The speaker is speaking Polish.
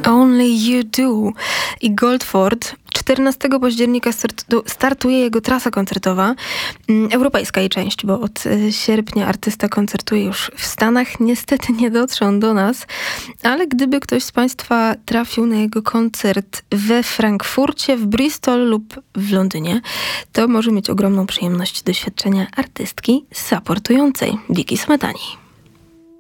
Only You Do i Goldford. 14 października startuje jego trasa koncertowa, europejska jej część, bo od sierpnia artysta koncertuje już w Stanach. Niestety nie dotrze on do nas, ale gdyby ktoś z Państwa trafił na jego koncert we Frankfurcie, w Bristol lub w Londynie, to może mieć ogromną przyjemność doświadczenia artystki supportującej Wiki Smetani.